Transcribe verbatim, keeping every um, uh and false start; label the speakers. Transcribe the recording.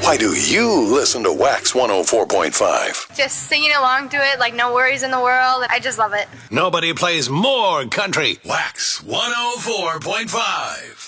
Speaker 1: Why do you listen to Wax one oh four point five?
Speaker 2: Just singing along to it like no worries in the world. I just love it.
Speaker 3: Nobody plays more country. Wax one oh four point five.